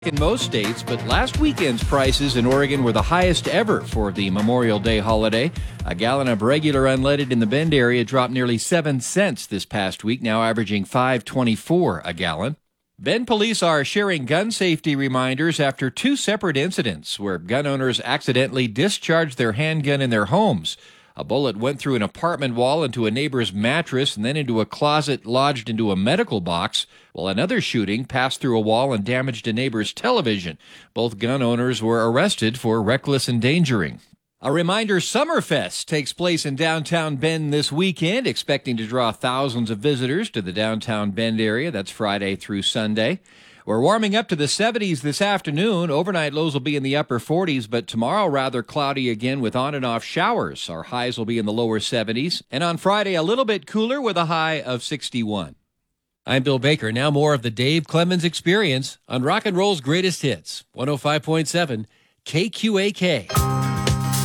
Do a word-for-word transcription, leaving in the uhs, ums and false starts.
In most states, but last weekend's prices in Oregon were the highest ever for the Memorial Day holiday. A gallon of regular unleaded in the Bend area dropped nearly seven cents this past week, now averaging five twenty-four a gallon. Bend police are sharing gun safety reminders after two separate incidents where gun owners accidentally discharged their handgun in their homes. A bullet went through an apartment wall into a neighbor's mattress and then into a closet lodged into a medical box, while another shooting passed through a wall and damaged a neighbor's television. Both gun owners were arrested for reckless endangering. A reminder, Summerfest takes place in downtown Bend this weekend, expecting to draw thousands of visitors to the downtown Bend area. That's Friday through Sunday. We're warming up to the seventies this afternoon. Overnight lows will be in the upper forties, but tomorrow rather cloudy again with on and off showers. Our highs will be in the lower seventies. And on Friday, a little bit cooler with a high of sixty-one. I'm Bill Baker. Now more of the Dave Clemens Experience on Rock and Roll's Greatest Hits, one oh five point seven K Q A K.